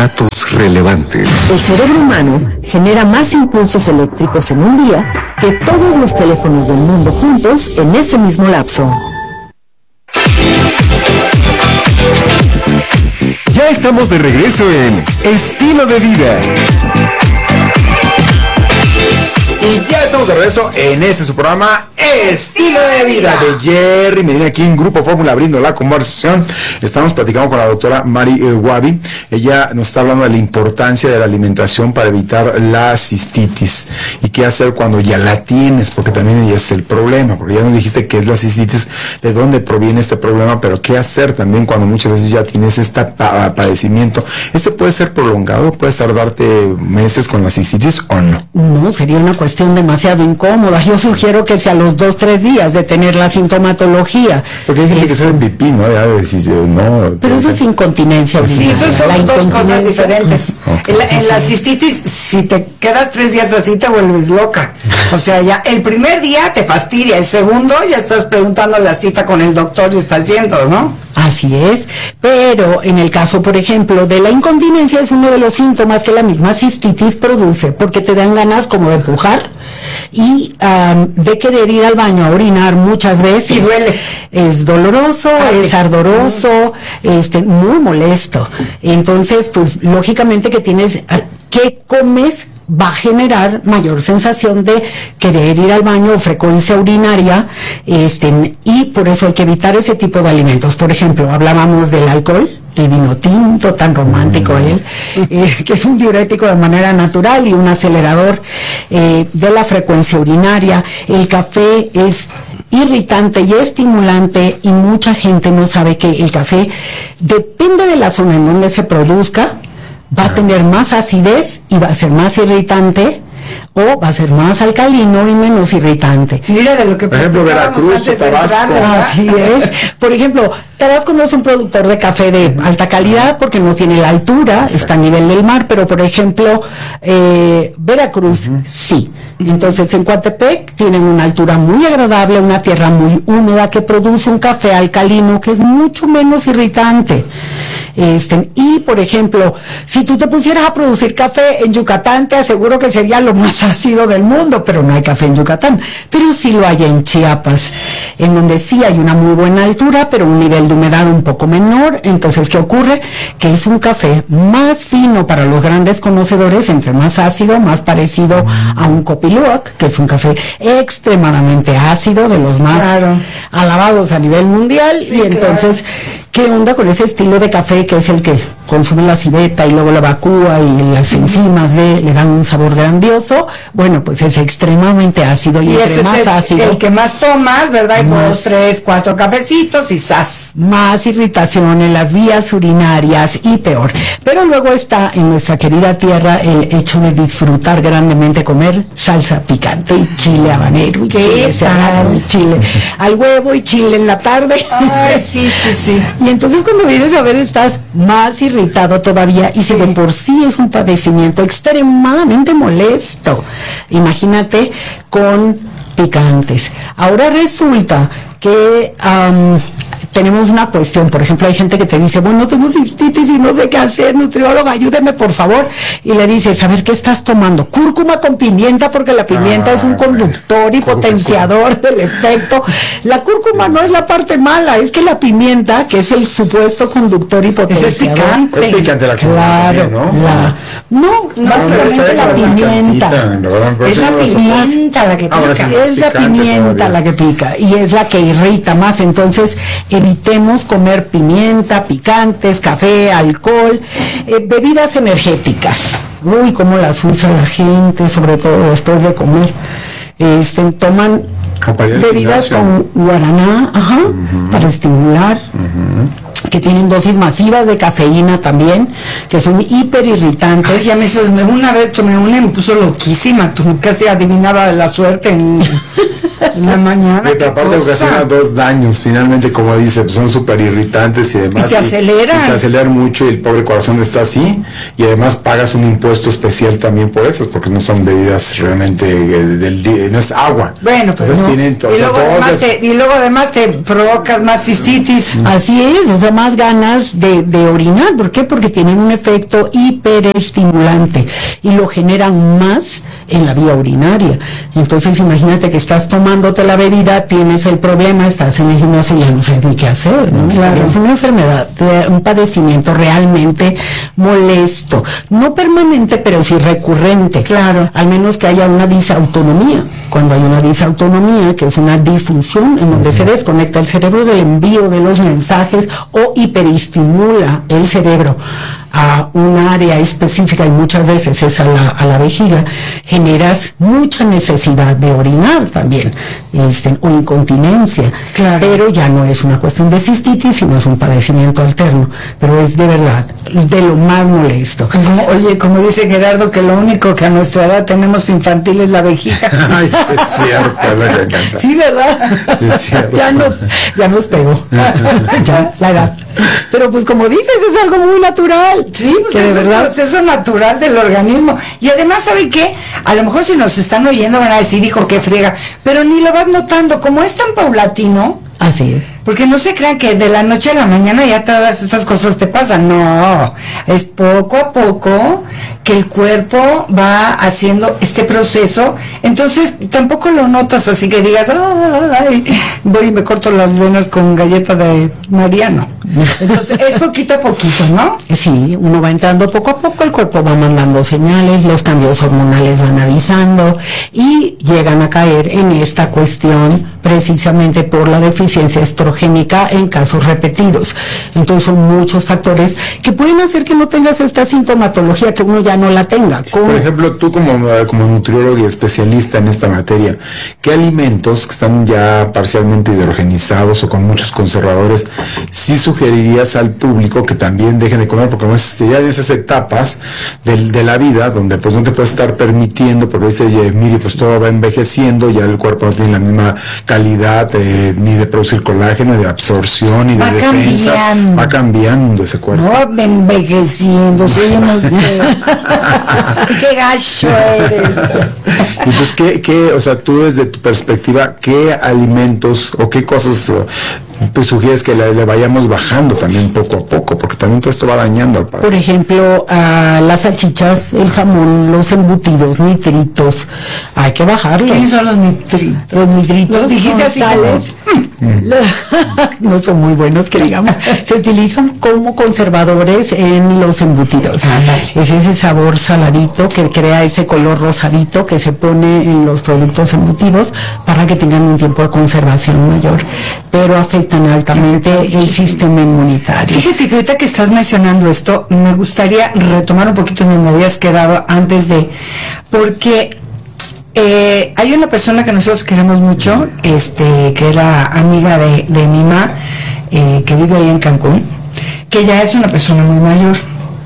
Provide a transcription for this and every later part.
Datos relevantes. El cerebro humano genera más impulsos eléctricos en un día que todos los teléfonos del mundo juntos en ese mismo lapso. Ya estamos de regreso en Estilo de Vida. Y ya estamos de regreso en su programa Estilo de Vida de Jerry Medina, aquí en Grupo Fórmula, abriendo la conversación. Estamos platicando con la doctora Mari Wabi. Ella nos está hablando de la importancia de la alimentación para evitar la cistitis y qué hacer cuando ya la tienes, porque también es el problema, porque ya nos dijiste qué es la cistitis, de dónde proviene este problema, pero qué hacer también cuando muchas veces ya tienes este padecimiento. ¿Este puede ser prolongado? ¿Puedes tardarte meses con la cistitis o no? No, sería una cuestión demasiado incómoda. Yo sugiero que sea a los 2-3 días de tener la sintomatología. Porque hay gente que se ve pipí, ¿no? Ya decís, no. Pero eso es incontinencia. Sí, eso son dos cosas diferentes. Okay. En la cistitis, si te quedas 3 días así, te vuelves loca. O sea, ya el primer día te fastidia, el segundo ya estás preguntando la cita con el doctor y estás yendo, ¿no? Así es, pero en el caso, por ejemplo, de la incontinencia es uno de los síntomas que la misma cistitis produce, porque te dan ganas como de pujar y de querer ir al baño a orinar muchas veces. Y duele. Es doloroso, es ardoroso, muy molesto. Entonces, pues, lógicamente que tienes, ¿qué comes? Va a generar mayor sensación de querer ir al baño o frecuencia urinaria, y por eso hay que evitar ese tipo de alimentos. Por ejemplo, hablábamos del alcohol, el vino tinto, tan romántico que es un diurético de manera natural y un acelerador de la frecuencia urinaria. El café es irritante y estimulante, y mucha gente no sabe que el café, depende de la zona en donde se produzca, va a tener más acidez y va a ser más irritante, o va a ser más alcalino y menos irritante. Mira de lo que por ejemplo, Veracruz o Tabasco. Así es. Por ejemplo, Tabasco no es un productor de café de alta calidad porque no tiene la altura, está a nivel del mar, pero por ejemplo, Veracruz sí. Entonces en Coatepec tienen una altura muy agradable, una tierra muy húmeda que produce un café alcalino que es mucho menos irritante. Y por ejemplo, si tú te pusieras a producir café en Yucatán, te aseguro que sería lo más ácido del mundo, pero no hay café en Yucatán. Pero sí lo hay en Chiapas, en donde sí hay una muy buena altura, pero un nivel de humedad un poco menor. Entonces, ¿qué ocurre? Que es un café más fino para los grandes conocedores, entre más ácido, más parecido a un Copiluac, que es un café extremadamente ácido, de los más alabados a nivel mundial. Sí, y entonces, ¿qué onda con ese estilo de café que es el que consume la civeta y luego la evacúa y las enzimas le dan un sabor grandioso? Bueno, pues es extremadamente ácido, y ese más es ácido, el que más tomas, ¿verdad? Y más, 2, 3, 4 cafecitos y ¡zas! Más irritación en las vías urinarias y peor. Pero luego está en nuestra querida tierra el hecho de disfrutar grandemente comer salsa picante y chile habanero y chile serrano y chile al huevo y chile en la tarde. Ay, sí. Y entonces cuando vienes a ver estás más irritado todavía, y que de por sí es un padecimiento extremadamente molesto. Imagínate con picantes. Ahora resulta que tenemos una cuestión. Por ejemplo, hay gente que te dice, bueno, tengo cistitis y no sé qué hacer, nutriólogo, ayúdeme por favor. Y le dices, a ver, ¿qué estás tomando? Cúrcuma con pimienta, porque la pimienta es un conductor y potenciador del efecto. La cúrcuma no es la parte mala, es que la pimienta, que es el supuesto conductor y potenciador. Es picante. Es picante la cúrcuma, claro, ¿no? Básicamente la pimienta. Es la pimienta la que pica. Es la pimienta la que pica y es la que irrita más. Entonces, evitemos comer pimienta, picantes, café, alcohol, bebidas energéticas. Uy, cómo las usa la gente, sobre todo después de comer. Toman bebidas con guaraná, para estimular, que tienen dosis masivas de cafeína también, que son hiperirritantes. Ay, ya una vez tomé una y me puso loquísima, casi adivinaba la suerte. En la mañana. Pero aparte ocasiona 2 daños, finalmente, como dice, pues son súper irritantes y demás. Y te aceleran. Y te aceleran mucho y el pobre corazón está así. Y además pagas un impuesto especial también por eso, porque no son bebidas realmente no es agua. Bueno, pues no. Tienen, y luego además te provocas más cistitis. Así es, o sea, más ganas de orinar. ¿Por qué? Porque tienen un efecto hiperestimulante y lo generan más en la vía urinaria. Entonces, imagínate que estás tomándote la bebida, tienes el problema, estás en el gimnasio y ya no sabes ni qué hacer, ¿no? Claro. Es una enfermedad, un padecimiento realmente molesto. No permanente, pero sí recurrente. Claro. Al menos que haya una disautonomía. Cuando hay una disautonomía, que es una disfunción en donde se desconecta el cerebro del envío de los mensajes o hiperestimula el cerebro a un área específica, y muchas veces es a la vejiga, generas mucha necesidad de orinar también, o incontinencia. Claro. Pero ya no es una cuestión de cistitis, sino es un padecimiento alterno, pero es de verdad de lo más molesto. Oye, como dice Gerardo, que lo único que a nuestra edad tenemos infantil es la vejiga. Ay, es cierto, es lo que encanta. Sí, ¿verdad? Es cierto. Ya nos pegó. Ya, la edad. Pero pues como dices, es algo muy natural. Sí, pues que es de verdad un proceso natural del organismo. Y además, ¿saben qué? A lo mejor si nos están oyendo van a decir, hijo, qué friega. Pero ni lo vas notando, como es tan paulatino. Así es. Porque no se crean que de la noche a la mañana ya todas estas cosas te pasan. No, es poco a poco que el cuerpo va haciendo este proceso. Entonces tampoco lo notas así que digas, ay, voy y me corto las venas con galleta de Mariano. Entonces es poquito a poquito, ¿no? Sí, uno va entrando poco a poco, el cuerpo va mandando señales, los cambios hormonales van avisando y llegan a caer en esta cuestión precisamente por la deficiencia estrogénica en casos repetidos. Entonces son muchos factores que pueden hacer que no tengas esta sintomatología, que uno ya no la tenga. ¿Cómo? Por ejemplo, tú como nutriólogo y especialista en esta materia, ¿qué alimentos que están ya parcialmente hidrogenizados o con muchos conservadores sí sugerirías al público que también dejen de comer? Porque ya hay esas etapas de la vida donde pues no te puedes estar permitiendo, porque dice, mire, pues todo va envejeciendo, ya el cuerpo no tiene la misma calidad ni de producir colágeno, ni de absorción, ni de defensa. Va cambiando ese cuerpo. No, envejeciendo, soy qué gacho eres. Entonces, o sea, tú desde tu perspectiva, ¿qué alimentos o qué cosas pues sugieres que le vayamos bajando también poco a poco? Porque también todo esto va dañando al padre. Por ejemplo, las salchichas, el jamón, los embutidos, nitritos, hay que bajarlos. ¿Quiénes son los nitritos? Los nitritos. ¿Los dijiste así sales? No son muy buenos, que digamos. Se utilizan como conservadores en los embutidos. Es ese sabor saladito que crea ese color rosadito que se pone en los productos embutidos para que tengan un tiempo de conservación mayor, pero afectan altamente el sistema inmunitario. Fíjate que ahorita que estás mencionando esto, me gustaría retomar un poquito donde habías quedado antes porque hay una persona que nosotros queremos mucho, que era amiga de mi mamá, que vive ahí en Cancún, que ya es una persona muy mayor,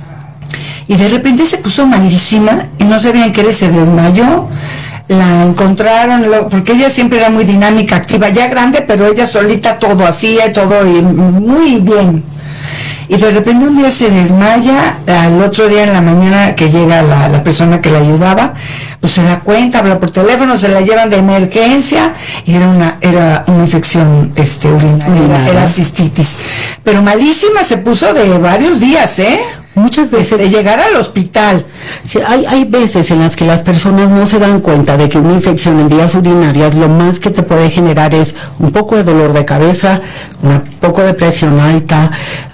y de repente se puso malísima y no sabían qué era, se desmayó. La encontraron, porque ella siempre era muy dinámica, activa, ya grande, pero ella solita todo hacía, todo y muy bien. Y de repente un día se desmaya, al otro día en la mañana que llega la persona que la ayudaba, pues se da cuenta, habla por teléfono, se la llevan de emergencia, y era una infección urinaria, era cistitis. Pero malísima, se puso de varios días, Muchas veces de llegar al hospital. Sí, hay veces en las que las personas no se dan cuenta de que una infección en vías urinarias lo más que te puede generar es un poco de dolor de cabeza, un poco de presión alta,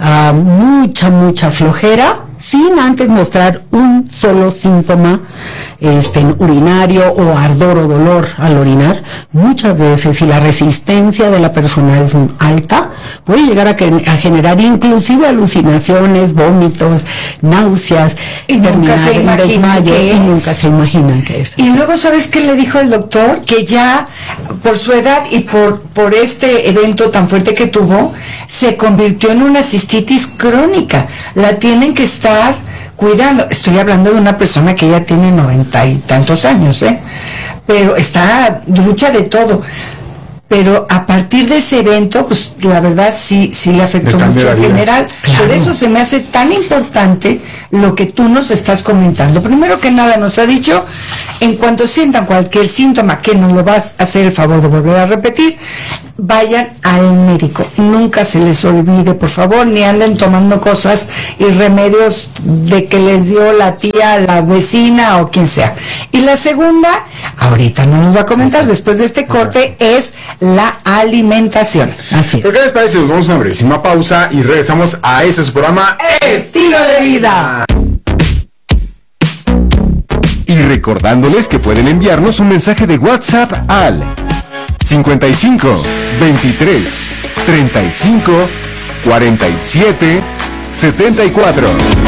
mucha flojera, sin antes mostrar un solo síntoma urinario o ardor o dolor al orinar. Muchas veces, si la resistencia de la persona es alta, puede llegar a generar inclusive alucinaciones, vómitos, náuseas, y nunca se imaginan qué es. Y luego, ¿sabes qué le dijo el doctor? Que ya por su edad y por este evento tan fuerte que tuvo, se convirtió en una cistitis crónica. La tienen que estar cuidando. Estoy hablando de una persona que ya tiene 90 y tantos años, pero lucha de todo. Pero a partir de ese evento, pues la verdad sí le afectó mucho en general. Claro. Por eso se me hace tan importante lo que tú nos estás comentando. Primero que nada nos ha dicho, en cuanto sientan cualquier síntoma, que nos lo vas a hacer el favor de volver a repetir, vayan al médico. Nunca se les olvide, por favor, ni anden tomando cosas y remedios de que les dio la tía, la vecina o quien sea. Y la segunda, ahorita no nos va a comentar, después de este corte, es la alimentación. Así. ¿Pero qué les parece? Nos vamos a una brevísima pausa y regresamos a este su programa Estilo de Vida. Y recordándoles que pueden enviarnos un mensaje de WhatsApp al 55 23 35 47 74.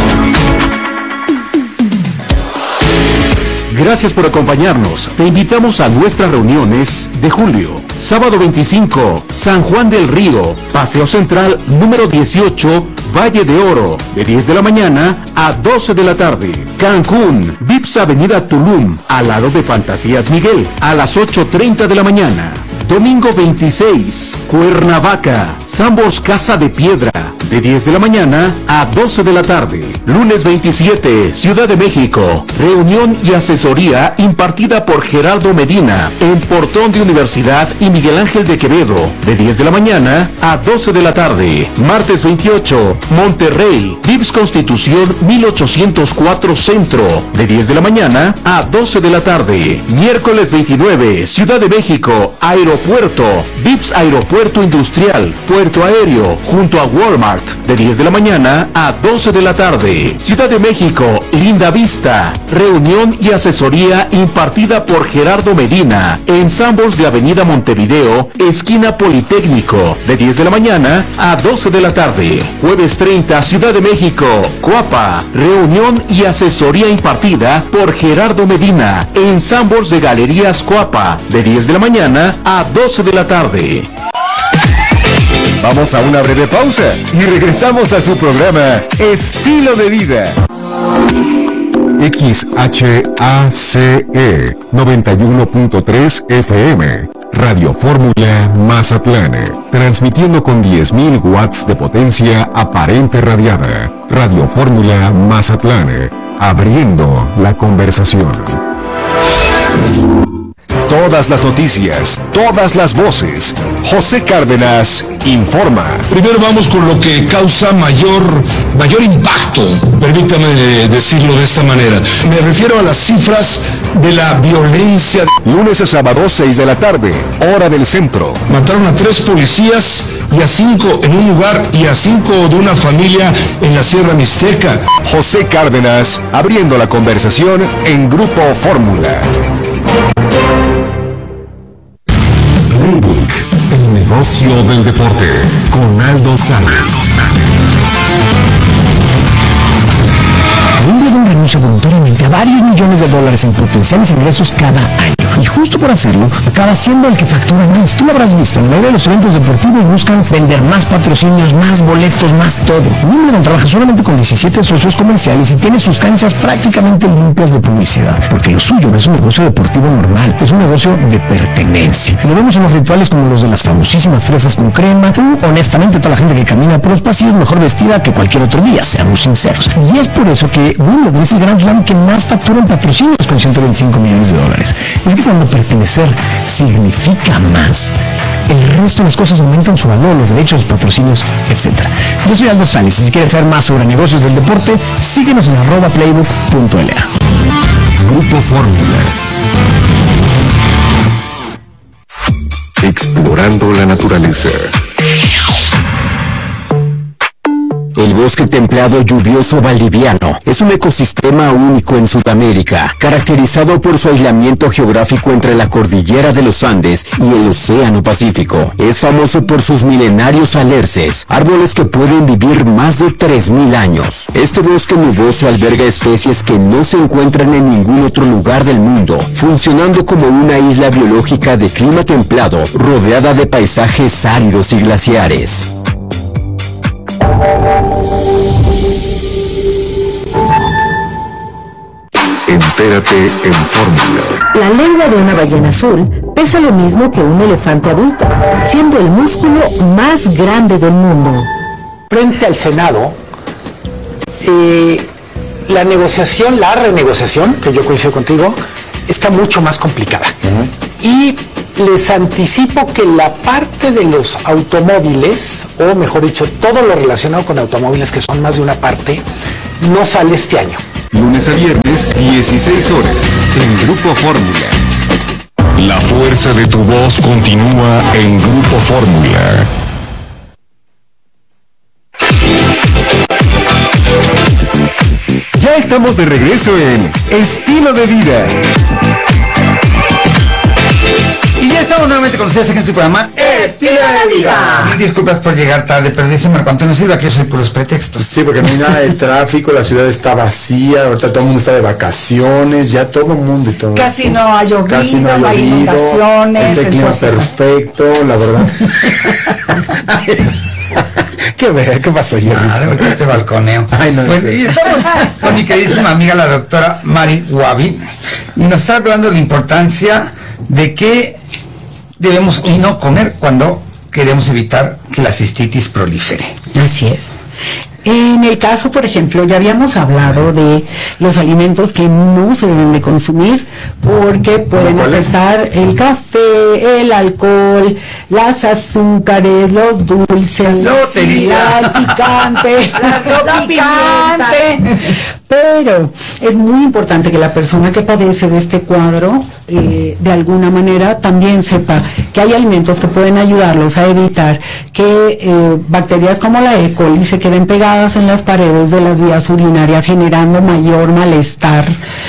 Gracias por acompañarnos. Te invitamos a nuestras reuniones de julio. Sábado 25, San Juan del Río, Paseo Central número 18, Valle de Oro, de 10 de la mañana a 12 de la tarde. Cancún, Vips Avenida Tulum, al lado de Fantasías Miguel, a las 8:30 de la mañana. Domingo 26, Cuernavaca, Sambors Casa de Piedra, de 10 de la mañana a 12 de la tarde. Lunes 27, Ciudad de México, reunión y asesoría impartida por Gerardo Medina, en Portón de Universidad y Miguel Ángel de Quevedo, de 10 de la mañana a 12 de la tarde. Martes 28, Monterrey, Vips Constitución 1804 Centro, de 10 de la mañana a 12 de la tarde. Miércoles 29, Ciudad de México, Aeropuerto, Vips Aeropuerto Industrial, Puerto Aéreo, junto a Walmart, de 10 de la mañana a 12 de la tarde. Ciudad de México, Linda Vista, reunión y asesoría impartida por Gerardo Medina, en Sambors de Avenida Montevideo, esquina Politécnico, de 10 de la mañana a 12 de la tarde. Jueves 30, Ciudad de México, Coapa, reunión y asesoría impartida por Gerardo Medina, en Sambors de Galerías Coapa, de 10 de la mañana a 12 de la tarde. Vamos a una breve pausa y regresamos a su programa Estilo de Vida. XHACE 91.3 FM, Radio Fórmula Mazatlán, transmitiendo con 10.000 watts de potencia aparente radiada. Radio Fórmula Mazatlán, abriendo la conversación. Todas las noticias, todas las voces. José Cárdenas informa. Primero vamos con lo que causa mayor impacto, permítame decirlo de esta manera. Me refiero a las cifras de la violencia. Lunes a sábado, 6 de la tarde, hora del centro. Mataron a 3 policías y a 5 en un lugar y a 5 de una familia en la Sierra Mixteca. José Cárdenas, abriendo la conversación en Grupo Fórmula. Playbook, el negocio del deporte, con Aldo Sánchez. Wimbledon renuncia voluntariamente a varios millones de dólares en potenciales ingresos cada año. Y justo por hacerlo, acaba siendo el que factura más. Tú lo habrás visto, en la mayoría de los eventos deportivos buscan vender más patrocinios, más boletos, más todo. Wimbledon trabaja solamente con 17 socios comerciales y tiene sus canchas prácticamente limpias de publicidad. Porque lo suyo no es un negocio deportivo normal, es un negocio de pertenencia. Y lo vemos en los rituales como los de las famosísimas fresas con crema, o honestamente toda la gente que camina por los pasillos mejor vestida que cualquier otro día, seamos sinceros. Y es por eso que Wimbledon es el Grand Slam que más factura en patrocinios, con 125 millones de dólares. Es que cuando pertenecer significa más, el resto de las cosas aumentan su valor, los derechos, los patrocinios, etc. Yo soy Aldo Sánchez, y si quieres saber más sobre negocios del deporte, síguenos en @playbook.la. Grupo Fórmula. Explorando la naturaleza. El bosque templado lluvioso valdiviano es un ecosistema único en Sudamérica, caracterizado por su aislamiento geográfico entre la cordillera de los Andes y el Océano Pacífico. Es famoso por sus milenarios alerces, árboles que pueden vivir más de 3.000 años. Este bosque nuboso alberga especies que no se encuentran en ningún otro lugar del mundo, funcionando como una isla biológica de clima templado, rodeada de paisajes áridos y glaciares. Entérate en Fórmula. La lengua de una ballena azul pesa lo mismo que un elefante adulto, siendo el músculo más grande del mundo. Frente al Senado, la renegociación, que yo coincido contigo, está mucho más complicada. Y les anticipo que la parte de los automóviles, o mejor dicho, todo lo relacionado con automóviles, que son más de una parte, no sale este año. Lunes a viernes, 16 horas, en Grupo Fórmula. La fuerza de tu voz continúa en Grupo Fórmula. Ya estamos de regreso en Estilo de Vida. Y ya estamos nuevamente con ustedes aquí en su programa Estilo de Vida. Mil disculpas por llegar tarde, pero dice Marco Antonio Silva que yo soy puros pretextos. Sí, porque no hay nada de tráfico, la ciudad está vacía, ahorita todo el mundo está de vacaciones, ya todo el mundo y todo. Casi no ha llovido, no hay inundaciones. Este clima perfecto, la verdad. ¿Qué pasó, Jerry? Este balconeo. Ay, no, bueno, y estamos con mi queridísima amiga, la doctora Mari Wabi, y nos está hablando de la importancia de que debemos no comer cuando queremos evitar que la cistitis prolifere. Así es. En el caso, por ejemplo, ya habíamos hablado de los alimentos que no se deben de consumir porque pueden afectar el café, el alcohol, las azúcares, los dulces, las picantes, la picante. Pero es muy importante que la persona que padece de este cuadro, de alguna manera, también sepa que hay alimentos que pueden ayudarlos a evitar que bacterias como la E. coli se queden pegadas en las paredes de las vías urinarias, generando mayor malestar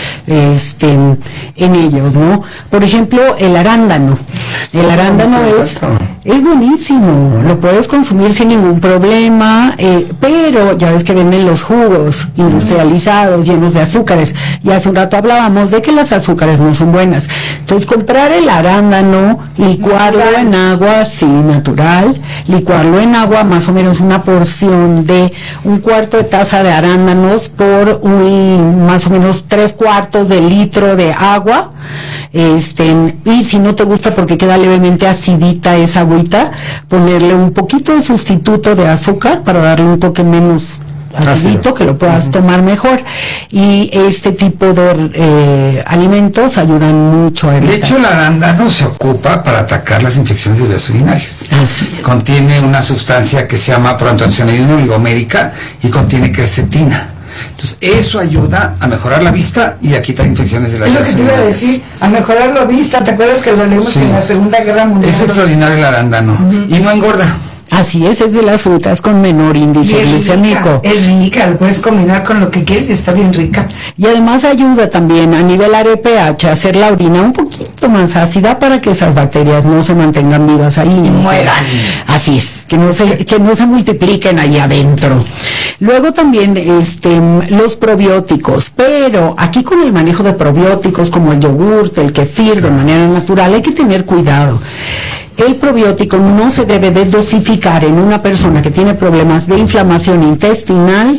en ellos, ¿no? Por ejemplo, el arándano. El arándano es buenísimo, lo puedes consumir sin ningún problema, pero ya ves que venden los jugos industrializados llenos de azúcares, y hace un rato hablábamos de que las azúcares no son buenas. Entonces, comprar el arándano, licuarlo en agua, sí, natural, licuarlo en agua, más o menos una porción de 1/4 de taza de arándanos por más o menos 3/4 de litro de agua, y si no te gusta porque queda levemente acidita esa agüita, ponerle un poquito de sustituto de azúcar para darle un toque menos acidito, que lo puedas tomar mejor, y este tipo de alimentos ayudan mucho a evitar. De hecho, el arándano se ocupa para atacar las infecciones de vías urinarias. Contiene una sustancia que se llama proantoncionidina oligomérica y contiene quercetina. Entonces, eso ayuda a mejorar la vista y a quitar infecciones de las vías urinarias. Es lo que te iba a decir, a mejorar la vista. ¿Te acuerdas que lo leímos en la Segunda Guerra Mundial? Es extraordinario el arándano y no engorda. Así es de las frutas con menor índice glicémico. Es rica, lo puedes combinar con lo que quieres y está bien rica. Y además ayuda también a nivelar el pH, a hacer la orina un poquito más ácida para que esas bacterias no se mantengan vivas ahí. Y mueran. Así es, que no se multipliquen ahí adentro. Luego también los probióticos, pero aquí con el manejo de probióticos como el yogurt, el kefir de manera natural, hay que tener cuidado. El probiótico no se debe de dosificar en una persona que tiene problemas de inflamación intestinal,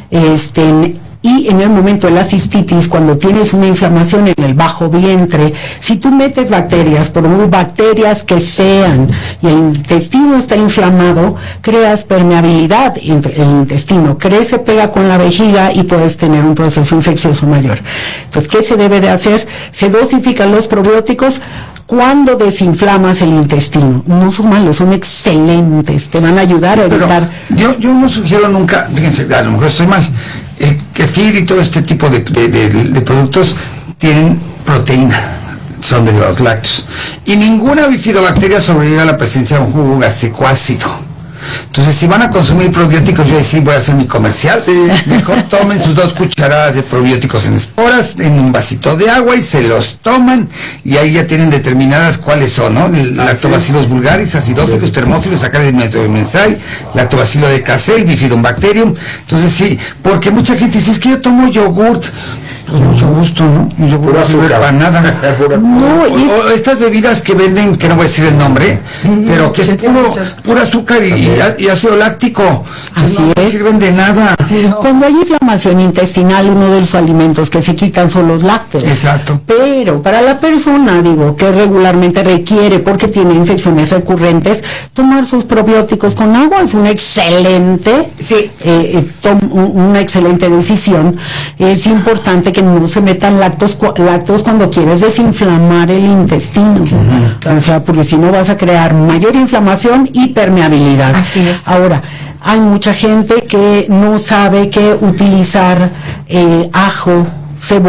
y en el momento de la cistitis, cuando tienes una inflamación en el bajo vientre, si tú metes bacterias, por muy bacterias que sean, y el intestino está inflamado, creas permeabilidad en el intestino, crece, pega con la vejiga y puedes tener un proceso infeccioso mayor. Entonces, ¿qué se debe de hacer? Se dosifican los probióticos cuando desinflamas el intestino. No son malos, son excelentes, te van a ayudar a evitar. Yo no sugiero nunca, fíjense, a lo mejor estoy mal, el kefir y todo este tipo de productos tienen proteína, son derivados lácteos, y ninguna bifidobacteria sobrevive a la presencia de un jugo gástrico ácido. Entonces, si van a consumir probióticos, yo sí voy a hacer mi comercial. Mejor tomen sus 2 cucharadas de probióticos en esporas, en un vasito de agua, y se los toman, y ahí ya tienen determinadas cuáles son, ¿no? El lactobacillus vulgaris, acidófilos, termófilos, Saccharomyces, lactobacilo de Casei, bifidobacterium. Entonces, sí, porque mucha gente dice, es que yo tomo yogurt. Mucho gusto, ¿no? Yo voy a subir para nada. No, o estas bebidas que venden, que no voy a decir el nombre, pero que es puro azúcar y ácido láctico. Así no sirven de nada. Cuando hay inflamación intestinal, uno de los alimentos que se quitan son los lácteos. Exacto. Pero para la persona, digo, que regularmente requiere, porque tiene infecciones recurrentes, tomar sus probióticos con agua es una excelente, una excelente decisión. Es importante que no se metan lácteos cuando quieres desinflamar el intestino. O sea, porque si no vas a crear mayor inflamación y permeabilidad. Así es. Ahora, hay mucha gente que no sabe que utilizar ajo, cebolla,